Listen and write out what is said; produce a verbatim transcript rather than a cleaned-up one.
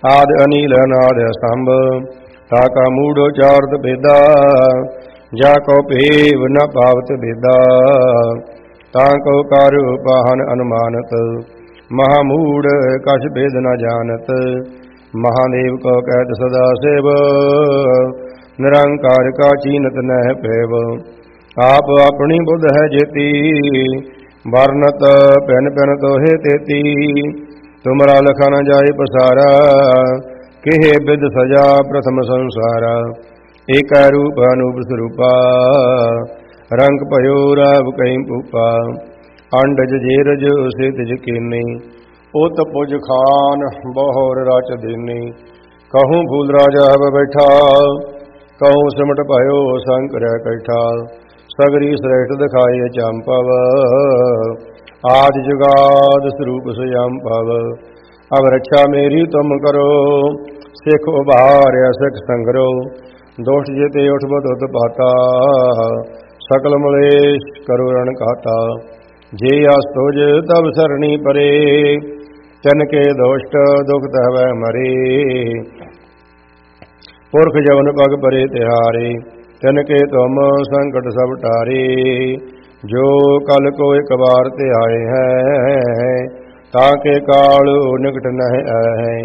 आदि अनील अनाद स्तंभ ताका मूढ़ चारत बेदा जाको पेव न पावत बेदा ताको कार्य पाहन अनुमानत महामूढ़ कछ भेद न जानत महादेव को कहत सदा सेव निरंकार का चीनत नह पैव आप अपनी बुध है जेती वर्णत पैन पैन तो है तेती तुमरा लखा न जाय पसारा केहे बिद सजा प्रथम संसारा एक रूप अनूप स्वरूपा रंग पयो राव कहीं पूपा अंडज जेरज से तिज कीनी उत पुज खान बहोर राच दीनी कहूँ फूल राजा अब बैठा कहूँ सिमट पायो शंकर कैठा सगरी श्रेष्ठ दिखाए चंपव आदि जुगाद स्वरूप स्वयं पव अब रक्षा मेरी तुम करो सिख उबार सिख संगरो दोष जेते उठ बदुत पाता सकल मलेश करो रण कहता जे अस्तुज तब सरणी परे चन के दोष्ट दुख तहवै मरे पुरख जवन पग परे तिहारे तन के तुम संकट सब टारे जो कल को एक बार ते आए हैं ताके काल निकट न है।